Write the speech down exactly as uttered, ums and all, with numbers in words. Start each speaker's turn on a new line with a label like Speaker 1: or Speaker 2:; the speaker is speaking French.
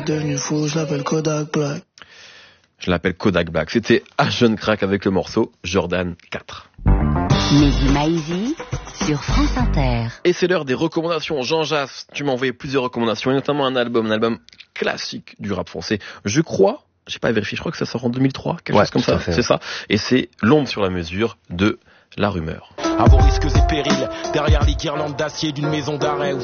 Speaker 1: devenu fou, je l'appelle Kodak Black.
Speaker 2: Je l'appelle Kodak Black. C'était un jeune crack avec le morceau Jordan quatre.
Speaker 3: Mehdi Maizi sur France Inter.
Speaker 2: Et c'est l'heure des recommandations. Jean Jass, tu m'as envoyé plusieurs recommandations, et notamment un album, un album classique du rap français. Je crois, j'ai pas vérifié, je crois que ça sort en deux mille trois, quelque
Speaker 4: ouais,
Speaker 2: chose comme ça.
Speaker 4: Fait,
Speaker 2: c'est
Speaker 4: ouais.
Speaker 2: ça. Et c'est L'ombre sur la mesure de La Rumeur.
Speaker 5: À vos risques et périls, derrière les guirlandes d'acier d'une maison d'arrêt où